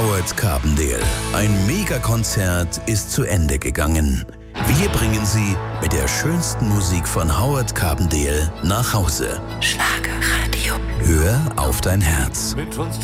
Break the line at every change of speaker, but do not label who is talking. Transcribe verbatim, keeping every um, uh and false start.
Howard Carpendale. Ein Megakonzert ist zu Ende gegangen. Wir bringen Sie mit der schönsten Musik von Howard Carpendale nach Hause.
Schlagerradio.
Hör auf dein Herz.
Mit uns